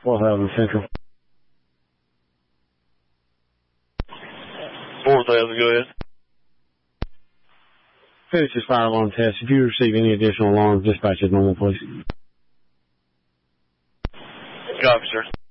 4,000 Central. 4,000, go ahead. Finish this fire alarm test. If you receive any additional alarms, dispatch as normal, please. Copy, sir.